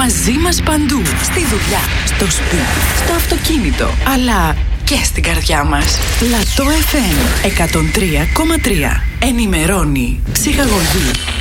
Μαζί μας παντού. Στη δουλειά, στο σπίτι, στο αυτοκίνητο, αλλά και στην καρδιά μας. Λατό FM 103,3. Ενημερώνει, ψυχαγωγεί